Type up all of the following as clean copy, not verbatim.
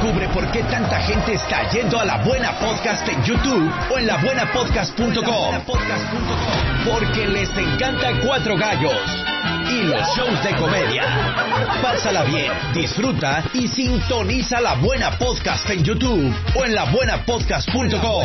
Descubre por qué tanta gente está yendo a La Buena Podcast en YouTube o en labuenapodcast.com. Porque les encanta Cuatro Gallos y los shows de comedia. Pásala bien, disfruta y sintoniza La Buena Podcast en YouTube o en labuenapodcast.com.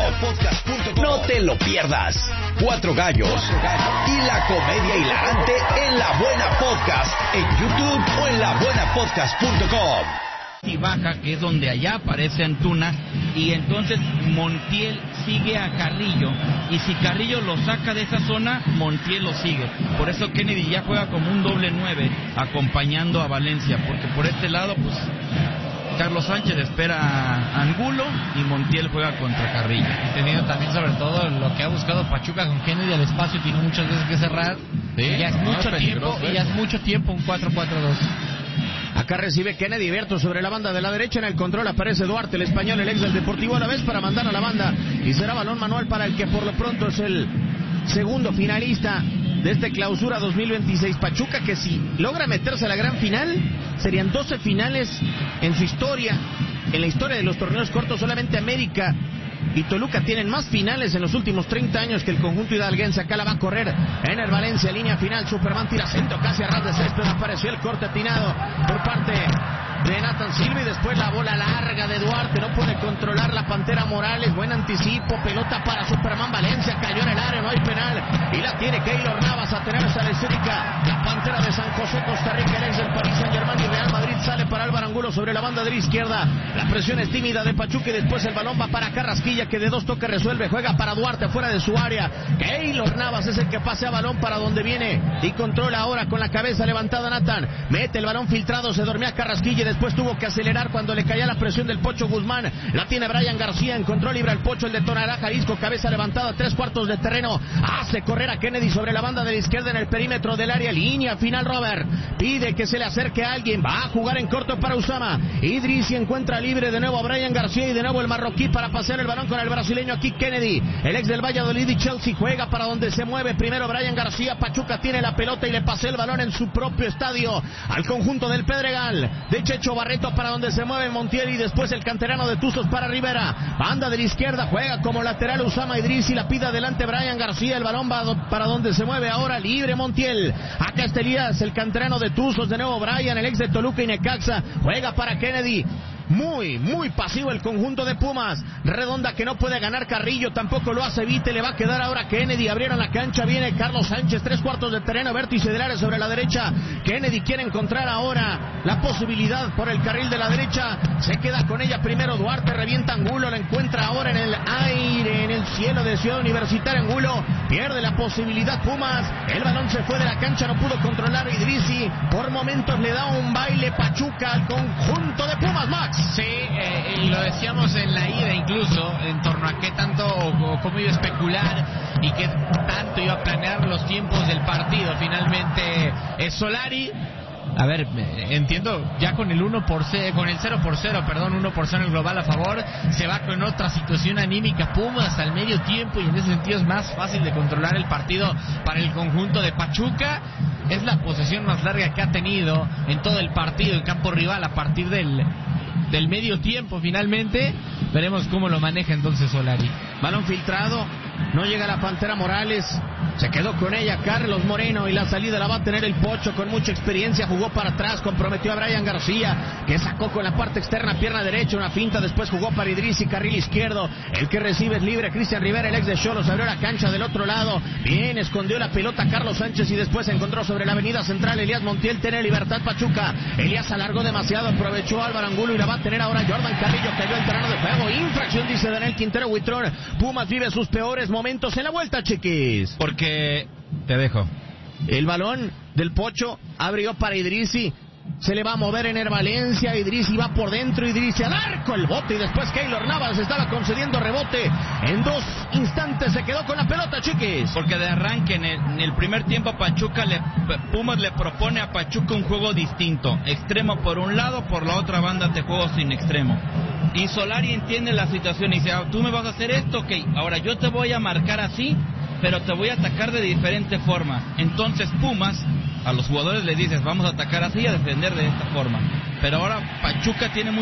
No te lo pierdas. Cuatro Gallos y la comedia hilarante en La Buena Podcast en YouTube o en labuenapodcast.com. Y baja, que es donde allá aparece Antuna, y entonces Montiel sigue a Carrillo, y si Carrillo lo saca de esa zona, Montiel lo sigue. Por eso Kennedy ya juega como un doble 9 acompañando a Valencia, porque por este lado pues Carlos Sánchez espera a Angulo y Montiel juega contra Carrillo. Teniendo también sobre todo lo que ha buscado Pachuca con Kennedy al espacio, tiene muchas veces que cerrar, ¿sí? Y ya es mucho tiempo un 4-4-2. Acá recibe Kennedy, Berto sobre la banda de la derecha, en el control aparece Duarte, el español, el ex del Deportivo Alavés, para mandar a la banda, y será balón manual para el que por lo pronto es el segundo finalista de este Clausura 2026. Pachuca, que si logra meterse a la gran final, serían 12 finales en su historia. En la historia de los torneos cortos, solamente América y Toluca tienen más finales en los últimos 30 años que el conjunto hidalguense. Acá la va a correr en el Valencia, línea final. Superman tira centro casi a ras de césped. Apareció el corte atinado por parte de Nathan Silva, y después la bola larga de Duarte. No puede controlar la Pantera Morales. Buen anticipo, pelota para Superman. Valencia cayó en el área, no hay penal, y la tiene Keylor Navas a tener esa esférica. La Pantera de San José, Costa Rica, el ex del Paris Saint-Germain y Real Madrid. Sale para Álvaro Angulo sobre la banda de la izquierda. La presión es tímida de Pachuca, y después el balón va para Carrasquilla, que de dos toques resuelve. Juega para Duarte fuera de su área. Keylor Navas es el que pasea balón para donde viene y controla ahora con la cabeza levantada Nathan. Mete el balón filtrado, se dormía Carrasquilla y después tuvo que acelerar cuando le caía la presión del Pocho Guzmán. La tiene Brian García, en control libre al Pocho, el de Tonalá, Jalisco, cabeza levantada, 3/4 de terreno. Hace correr a Kennedy sobre la banda de la izquierda en el perímetro del área. Línea final, Robert pide que se le acerque a alguien. Va a jugar en corto para Usama. Idrissi encuentra libre de nuevo a Brian García, y de nuevo el marroquí para pasear el balón con el brasileño aquí Kennedy. El ex del Valladolid y Chelsea juega para donde se mueve primero Brian García. Pachuca tiene la pelota y le pasea el balón en su propio estadio al conjunto del Pedregal de Checho Barreto, para donde se mueve Montiel, y después el canterano de Tuzos para Rivera. Banda de la izquierda, juega como lateral Usama Idrissi, la pide adelante Brian García. El balón va para donde se mueve ahora libre Montiel. Acá está Elías, el canterano de Tuzos, de nuevo Brian, el ex de Toluca y Necaxa, juega para Kennedy. Muy pasivo el conjunto de Pumas. Redonda, que no puede ganar Carrillo, tampoco lo hace Vite, le va a quedar ahora Kennedy. Abrieron la cancha, viene Carlos Sánchez, 3/4 de terreno, vértice del área sobre la derecha. Kennedy quiere encontrar ahora la posibilidad por el carril de la derecha, se queda con ella primero Duarte, revienta Angulo, la encuentra ahora en el aire, en el cielo de Ciudad Universitaria. Angulo pierde la posibilidad Pumas, el balón se fue de la cancha, no pudo controlar a Idrissi. Por momentos le da un baile Pachuca al conjunto de Pumas, Max. Sí, y lo decíamos en la ida incluso, en torno a qué tanto o cómo iba a especular y qué tanto iba a planear los tiempos del partido. Finalmente Solari, a ver, entiendo, ya con el 1-0, con el 0-0, perdón, 1-0 en el global a favor, se va con otra situación anímica Pumas al medio tiempo, y en ese sentido es más fácil de controlar el partido para el conjunto de Pachuca. Es la posesión más larga que ha tenido en todo el partido en campo rival a partir del medio tiempo. Finalmente veremos cómo lo maneja entonces Solari. Balón filtrado, no llega la Pantera Morales, se quedó con ella Carlos Moreno, y la salida la va a tener el Pocho con mucha experiencia. Jugó para atrás, comprometió a Brian García, que sacó con la parte externa, pierna derecha, una finta, después jugó para Idrissi, carril izquierdo. El que recibe es libre, Cristian Rivera, el ex de Xolos, abrió la cancha del otro lado, bien, escondió la pelota Carlos Sánchez, y después encontró sobre la avenida central Elías Montiel. Tiene libertad Pachuca, Elías alargó demasiado, aprovechó Álvaro Angulo, y la va a tener ahora Jordan Carrillo, cayó el terreno de juego, infracción dice Daniel Quintero Huitrón. Pumas vive sus peores momentos en la vuelta, chiquis. Porque te dejo. El balón del Pocho abrió para Idrissi, se le va a mover en el Valencia, Idrissi va por dentro, Idrissi al arco, el bote, y después Keylor Navas estaba concediendo rebote. En 2 instantes se quedó con la pelota, chiquis. Porque de arranque en el primer tiempo Pumas le propone a Pachuca un juego distinto, extremo por un lado, por la otra banda te juego sin extremo. Y Solari entiende la situación y dice, tú me vas a hacer esto, ok, ahora yo te voy a marcar así, pero te voy a atacar de diferente forma. Entonces Pumas, a los jugadores les dices, vamos a atacar así y a defender de esta forma. Pero ahora Pachuca tiene